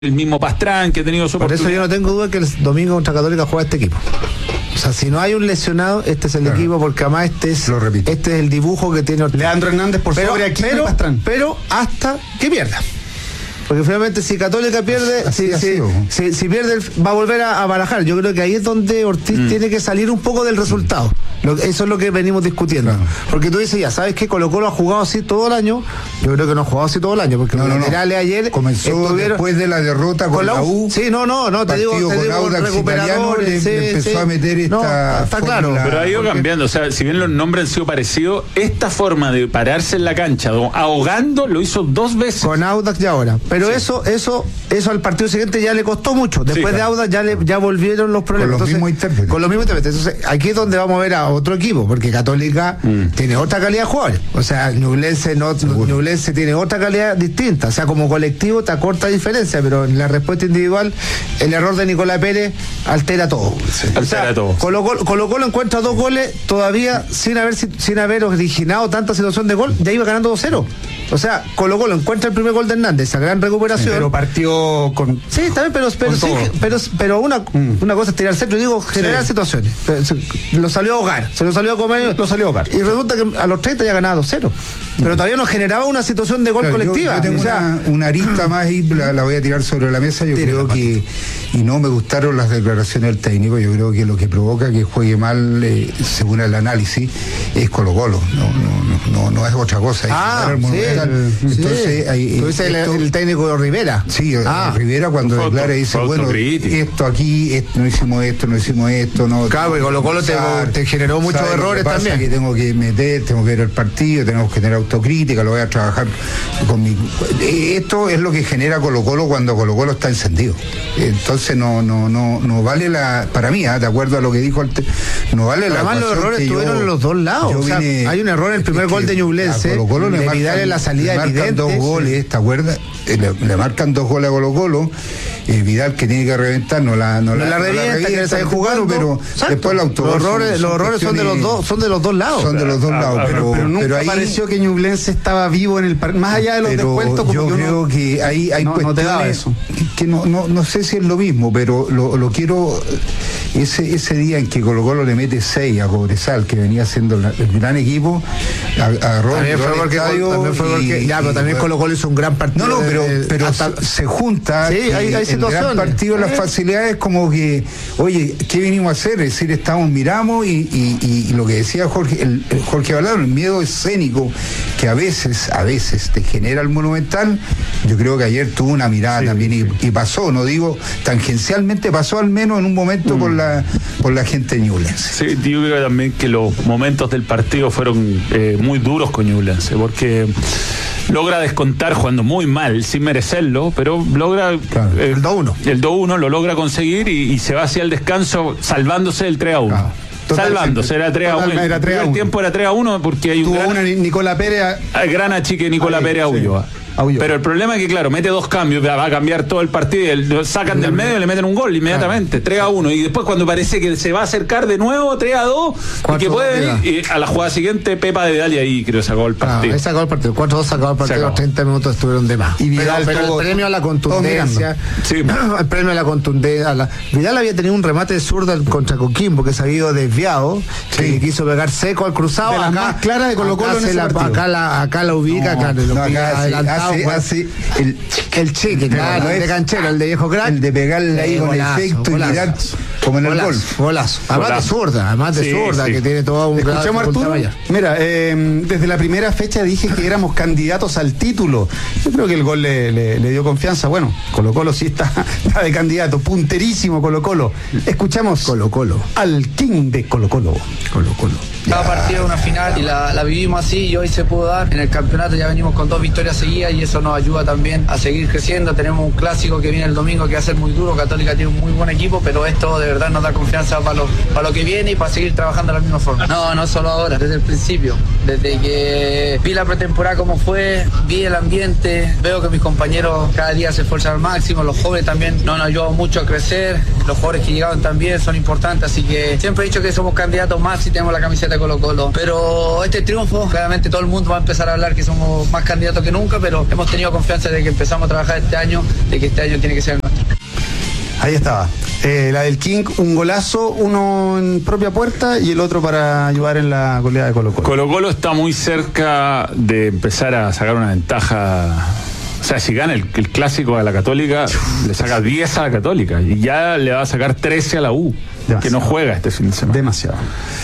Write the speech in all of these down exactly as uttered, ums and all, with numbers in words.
el mismo Pastrán que ha tenido su Por eso yo no tengo duda que el domingo contra Católica juega este equipo. O sea, si no hay un lesionado, este es el claro. equipo, porque además este es este es el dibujo que tiene Ortega. Leandro Hernández por pero, sobre aquí pero, Pastrán. Pero hasta que pierda. Porque finalmente si Católica pierde, si, si, si, si pierde va a volver a, a barajar. Yo creo que ahí es donde Ortiz mm. tiene que salir un poco del resultado. Lo, eso es lo que venimos discutiendo. Claro. Porque tú dices, ya sabes que Colo Colo ha jugado así todo el año. Yo creo que no ha jugado así todo el año, porque no, los no, laterales no. ayer comenzó después de la derrota con, con la U. Sí, no, no, no, te digo, te digo recuperadores, le, sí, le empezó sí. a meter esta no, está claro. Pero ha ido cambiando, o sea, si bien los nombres han sido parecidos, esta forma de pararse en la cancha ahogando lo hizo dos veces. Con Audax y ahora. Pero sí. eso, eso, eso al partido siguiente ya le costó mucho. Después sí, claro. de Audax ya le, ya volvieron los problemas. Con los Entonces, mismos intérpretes. Con los mismos intérpretes. Entonces, aquí es donde vamos a ver a otro equipo, porque Católica mm. tiene otra calidad de jugadores. O sea, Ñublense no, Ñublense tiene otra calidad distinta. O sea, como colectivo te acorta diferencia, pero en la respuesta individual, el error de Nicolás Pérez altera todo. Sí. O sea, altera todo. Colo Colo, Colo Colo encuentra dos goles todavía sin haber sin haber originado tanta situación de gol, ya iba ganando dos cero. O sea, Colo Colo encuentra el primer gol de Hernández, esa gran recuperación. Sí, pero partió con. Sí, también, pero pero, sí, pero, pero una, mm. una cosa es tirar centro, yo digo, generar sí. situaciones. Lo salió a ahogar, se lo salió a comer, lo salió a ahogar. Y resulta que a los treinta ya ganaba dos cero. Pero todavía no generaba una situación de gol claro, colectiva. Yo, yo tengo o sea, una, una arista más y la, la voy a tirar sobre la mesa. Yo creo que, y no me gustaron las declaraciones del técnico, yo creo que lo que provoca que juegue mal, eh, según el análisis, es Colo Colo. No, no, no, no es otra cosa. Ah, sí, el, entonces, sí. hay, ¿Tú dices esto, el, el técnico de Rivera? Sí, ah, Rivera cuando foto, declara dice, bueno, esto aquí, esto, no hicimos esto, no hicimos esto. No, claro, y Colo Colo te, te generó muchos errores también. Que tengo que meter, tengo que ver el partido, tenemos que tener autocrítica, lo voy a trabajar con mi. Esto es lo que genera Colo Colo cuando Colo Colo está encendido. Entonces no, no, no, no vale la, para mí, ¿eh? de acuerdo a lo que dijo el te, no vale la. Además los errores estuvieron en los dos lados. O sea, vine, hay un error en el primer gol de Ñublense. Colo Colo le marcan, en la salida le marcan evidente, dos goles, ¿te acuerdas? Le, le marcan dos goles a Colo Colo. Eh, Vidal que tiene que reventar, no la, no no la, la revienta, no la revienta, que está jugando, pero exacto. Después el autogol. Los errores, son, los errores son de los dos, son de los dos lados. Son de los dos lados, pero, pero nunca pero ahí pareció que Ñublense estaba vivo en el par... más allá de los descuentos. Yo creo no, que ahí hay no, cuestiones no te daba eso. que, que no, no, no sé si es lo mismo, pero lo, lo quiero. Ese, ese día en que Colo Colo le mete seis a Cobresal, que venía siendo la, el gran equipo, agarró también fue porque, también fue porque, y, ya, pero también Colo Colo hizo un gran partido. No, no, pero, de, pero hasta, se junta. Sí, hay, hay situaciones. El gran partido, las facilidades, como que, oye, ¿qué vinimos a hacer? Es decir, estamos, miramos y, y, y, y lo que decía Jorge, el, el Jorge Balado, el miedo escénico que a veces, a veces te genera el Monumental. Yo creo que ayer tuvo una mirada sí, también y, y pasó, no digo tangencialmente, pasó al menos en un momento mm. por la por la gente de Ñublense. Sí, yo creo también que los momentos del partido fueron eh, muy duros con Ñublense, porque logra descontar jugando muy mal, sin merecerlo, pero logra claro, eh, el dos uno. El dos uno lo logra conseguir y, y se va hacia el descanso salvándose del tres a uno. Claro. Salvándose, era tres a uno. El tiempo era tres a uno porque hay un tuvo gran, una Nicolás Pérez a, gran achique Nicolás ahí, Pérez a Ulloa. Sí. Pero el problema es que, claro, mete dos cambios, va a cambiar todo el partido, lo sacan del medio y le meten un gol inmediatamente, tres a uno, y después cuando parece que se va a acercar de nuevo, tres a dos, y que puede venir, y a la jugada siguiente, Pepa de Vidal, y ahí creo que sacó el partido. Ah, ahí sacó el partido, cuatro a dos sacó el partido, los treinta minutos estuvieron de más. Y Vidal pero, pero el premio a la contundencia, sí. el premio a la contundencia, a la, Vidal había tenido un remate de zurda contra Coquimbo, que se había ido desviado, sí. que quiso pegar seco al cruzado, de acá, más clara de Colo Colo en ese la, acá, la, acá la ubica, no, acá, no, lo acá adelantado, hace, hace el, el cheque, claro, el de canchero, el de viejo crack, el de pegarle ahí con efecto y mirar como en el gol. Golazo. Además de zurda, además de sí, zurda, sí. que tiene todo un gran. Escuchamos, Arturo. Mira, eh, desde la primera fecha dije que éramos candidatos al título. Yo creo que el gol le, le, le dio confianza. Bueno, Colo Colo sí está, está de candidato, punterísimo Colo Colo. Escuchamos Colo Colo al King de Colo Colo. Colo Colo. Cada partido es una final y la, la vivimos así y hoy se pudo dar. En el campeonato ya venimos con dos victorias seguidas y eso nos ayuda también a seguir creciendo. Tenemos un clásico que viene el domingo que va a ser muy duro. Católica tiene un muy buen equipo, pero esto de verdad nos da confianza para lo, para lo que viene y para seguir trabajando de la misma forma. No, no solo ahora, desde el principio. Desde que vi la pretemporada como fue, vi el ambiente, veo que mis compañeros cada día se esfuerzan al máximo, los jóvenes también nos han ayudado mucho a crecer, los jugadores que llegaron también son importantes, así que siempre he dicho que somos candidatos más si tenemos la camiseta de Colo Colo. Pero este triunfo, claramente todo el mundo va a empezar a hablar que somos más candidatos que nunca, pero pero hemos tenido confianza de que empezamos a trabajar este año, de que este año tiene que ser el nuestro. Ahí estaba. Eh, la del King, un golazo, uno en propia puerta y el otro para ayudar en la goleada de Colo Colo. Colo Colo está muy cerca de empezar a sacar una ventaja. O sea, si gana el, el clásico a la Católica, le saca diez a la Católica y ya le va a sacar trece a la U, demasiado, que no juega este fin de semana. Demasiado.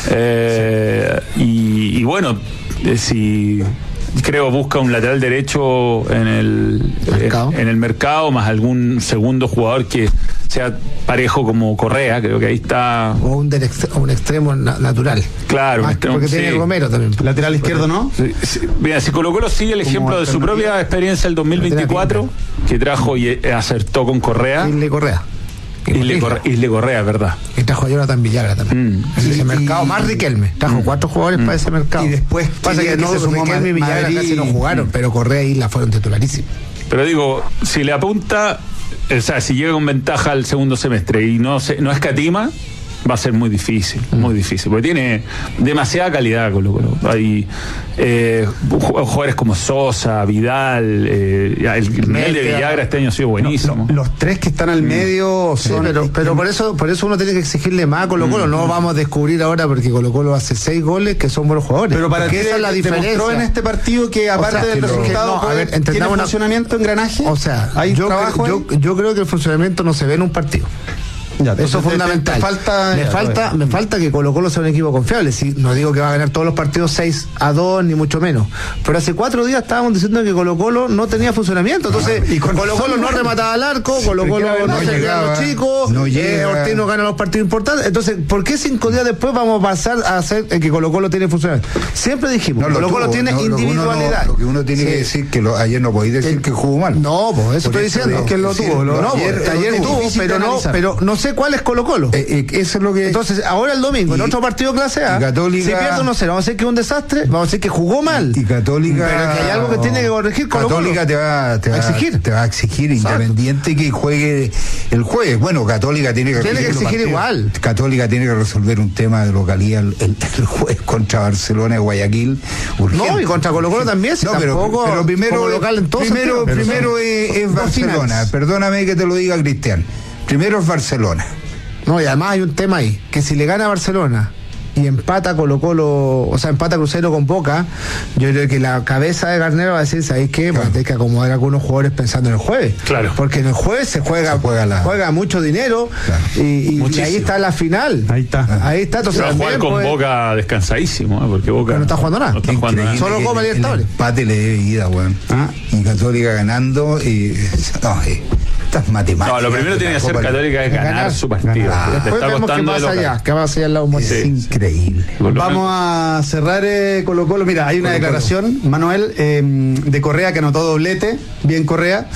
Eh, sí. y, y bueno, eh, si... creo busca un lateral derecho en el mercado. En, en el mercado, más algún segundo jugador que sea parejo como Correa, creo que ahí está. O un, del ext- un extremo na- natural. Claro, más, extremo, porque sí. tiene Romero también. Lateral izquierdo, ¿no? Sí, sí. Mira, si Colo Colo sigue el ejemplo de su propia experiencia del dos mil veinticuatro, que trajo y acertó con Correa. Isle Correa. Isle Correa, Isle Correa, ¿verdad? Y trajo a Jonathan Villagra también. Mm. Ese Y, mercado, y, más Riquelme. Trajo mm. cuatro jugadores mm. para ese mercado. Y después pasa que, que no, Riquelme y Villagra Madrid, casi no jugaron, mm. pero Correa y Isla fueron titularísimos. Pero digo, si le apunta, o sea, si llega con ventaja al segundo semestre y no se, no escatima, va a ser muy difícil, mm. muy difícil, porque tiene demasiada calidad Colo Colo. Hay eh, jugadores como Sosa, Vidal, eh, el nivel de Villagra este año ha sido buenísimo. Los, los tres que están al mm. medio son... Sí, pero, pero por eso por eso uno tiene que exigirle más a Colo Colo. Mm. No vamos a descubrir ahora porque Colo Colo hace seis goles que son buenos jugadores. Pero para qué esa es la diferencia. Demostró en este partido que aparte o sea, del que resultado no, a ver, tiene una... funcionamiento, engranaje. O sea, ¿hay yo, trabajo yo, yo creo que el funcionamiento no se ve en un partido. Ya, eso es fundamental. Te, te falta, me, ya, falta, me falta que Colo Colo sea un equipo confiable. Si, no digo que va a ganar todos los partidos seis a dos, ni mucho menos. Pero hace cuatro días estábamos diciendo que Colo Colo no tenía funcionamiento. Entonces, ah, y Colo Colo no remataba al arco, Colo Colo no, no llegaba a los chicos, no eh, Ortiz no gana los partidos importantes. Entonces, ¿por qué cinco días después vamos a pasar a hacer eh, que Colo Colo tiene funcionamiento? Siempre dijimos, no, Colo Colo tiene no, individualidad. Lo que uno, lo que uno tiene sí. que decir que lo, ayer no podéis decir que jugó mal. No, pues eso estoy diciendo. Que lo tuvo. No, ayer tuvo, pero no, pero no sé cuál es Colo Colo. Eh, eh, eso es lo que... Entonces, ahora el domingo, y, en otro partido clase A, Católica, si pierde uno cero, vamos a decir que es un desastre, vamos a decir que jugó mal. Y Católica... Pero que hay algo que tiene que corregir con Católica te va, te, va, a exigir. te va a exigir, Exacto. Independiente que juegue el jueves. Bueno, Católica tiene que... Tiene que exigir igual. Católica tiene que resolver un tema de localidad el, el, el jueves contra Barcelona y Guayaquil. Urgente. No, y contra Colo Colo también, si no, tampoco, pero, pero primero, local en todo primero, sentido, primero es, es Barcelona. Finales. Perdóname que te lo diga, Cristian. Primero es Barcelona. No, y además hay un tema ahí, que si le gana a Barcelona y empata Colo Colo, o sea, empata Cruzeiro con Boca, yo creo que la cabeza de Garnero va a decir, ¿sabéis qué? Claro. Pues hay que acomodar a algunos jugadores pensando en el jueves. Claro. Porque en el jueves se juega, se juega, la... juega mucho dinero, claro. y, y, y ahí está la final. Ahí está. Ahí está. Entonces, va a jugar con puede... Boca descansadísimo, ¿eh? Porque Boca no está jugando nada. No está jugando nada. Solo Copa Libertadores. El empate le debe ida, weón. ¿Ah? Y Católica ganando y... No, eh. Estas matemáticas. No, lo primero que tiene que hacer Católica es ganar, ganar su partido. Ganar. Después está costando que pasa allá, que va a ser al lado es sí. increíble. Vamos a cerrar eh, Colo Colo. Mira, hay una Colo declaración, Colo. Manuel, eh, de Correa que anotó doblete. Bien, Correa.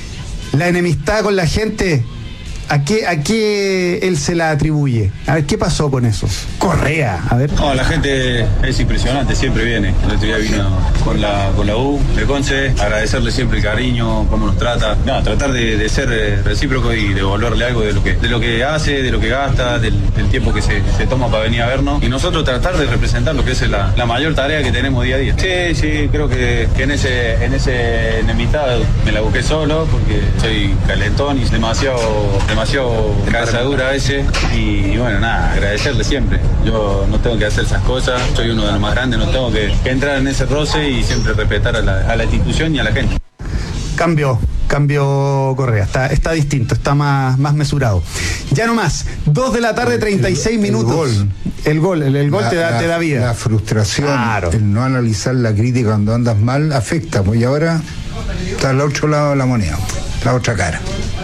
La enemistad con la gente, ¿a qué, a qué él se la atribuye? A ver, ¿qué pasó con eso? Correa, a ver. No, la gente es impresionante, siempre viene. El otro día vino con la, con la U de Conce, agradecerle siempre el cariño, cómo nos trata. Nada, tratar de, de ser recíproco y devolverle algo de lo que, de lo que hace, de lo que gasta, del, del tiempo que se, se toma para venir a vernos. Y nosotros tratar de representar lo que es la, la mayor tarea que tenemos día a día. Sí, sí, creo que, que en ese en ese enemistad me la busqué solo porque soy calentón y demasiado, demasiado cansadura a veces. Y, y bueno, nada, agradecerle siempre. Yo no tengo que hacer esas cosas, soy uno de los más grandes, no tengo que, que entrar en ese roce y siempre respetar a la, a la institución y a la gente. Cambió, cambió Correa, está, está distinto, está más, más mesurado. Ya no más, dos de la tarde, treinta y seis minutos. El gol, el, el gol la, te, da, la, te da vida. La frustración, claro. El no analizar la crítica cuando andas mal afecta, pues y ahora está al otro lado de la moneda, la otra cara.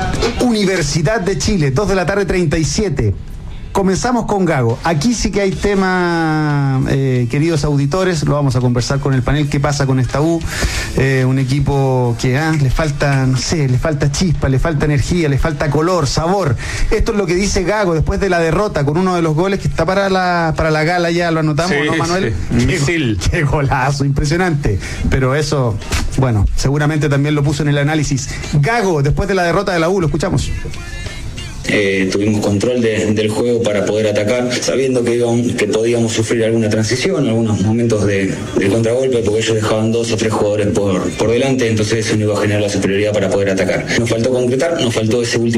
Universidad de Chile, dos de la tarde, treinta y siete. Comenzamos con Gago. Aquí sí que hay tema, eh, queridos auditores, lo vamos a conversar con el panel. ¿Qué pasa con esta U? Eh, un equipo que ah, le falta, no sé, le falta chispa, le falta energía, le falta color, sabor. Esto es lo que dice Gago después de la derrota con uno de los goles que está para la para la gala, ya lo anotamos, sí, ¿no, Manuel? Sí. Misil. Qué golazo, impresionante. Pero eso, bueno, seguramente también lo puso en el análisis. Gago, después de la derrota de la U, lo escuchamos. eh, tuvimos control de, del juego para poder atacar, sabiendo que, íbamos, que podíamos sufrir alguna transición, algunos momentos de, de contragolpe, porque ellos dejaban dos o tres jugadores por, por delante, entonces eso no iba a generar la superioridad para poder atacar. Nos faltó concretar, nos faltó ese último